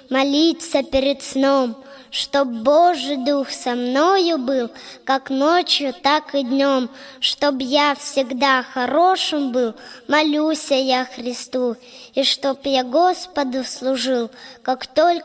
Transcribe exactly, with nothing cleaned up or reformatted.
молиться перед сном, чтоб Божий Дух со мною был, как ночью, так и днем, чтоб я всегда хорошим был, молюся я Христу, и чтоб я Господу служил, как только